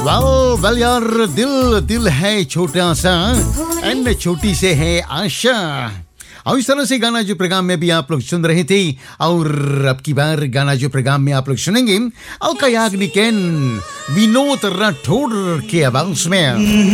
Wow well यार, दिल दिल है छोटा सा एंड छोटी से है आशा। और इस तरह से गाना जो प्रोग्राम में भी आप लोग सुन रहे थे, और अब की बार गाना जो प्रोग्राम में आप लोग सुनेंगे, अलका याग्निक विनोद राठौड़ के आवाज में।